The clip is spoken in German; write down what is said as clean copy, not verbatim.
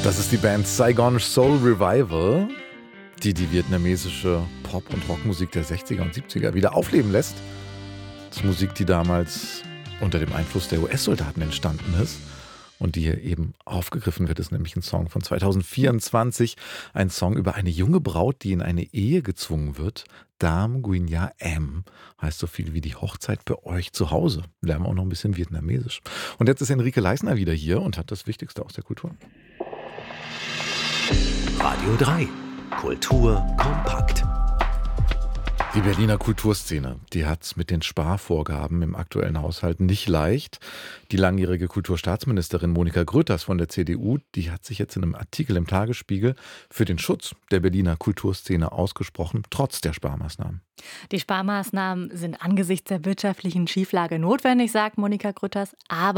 Das ist die Band Saigon Soul Revival, die vietnamesische Pop- und Rockmusik der 60er und 70er wieder aufleben lässt. Das ist Musik, die damals unter dem Einfluss der US-Soldaten entstanden ist und die hier eben aufgegriffen wird, ist nämlich ein Song von 2024. Ein Song über eine junge Braut, die in eine Ehe gezwungen wird. Dam Guinya Em heißt so viel wie die Hochzeit bei euch zu Hause. Lernen wir auch noch ein bisschen Vietnamesisch. Und jetzt ist Enrique Leisner wieder hier und hat das Wichtigste aus der Kultur. Radio 3. Kultur kompakt. Die Berliner Kulturszene, die hat es mit den Sparvorgaben im aktuellen Haushalt nicht leicht. Die langjährige Kulturstaatsministerin Monika Grütters von der CDU, die hat sich jetzt in einem Artikel im Tagesspiegel für den Schutz der Berliner Kulturszene ausgesprochen, trotz der Sparmaßnahmen. Die Sparmaßnahmen sind angesichts der wirtschaftlichen Schieflage notwendig, sagt Monika Grütters, aber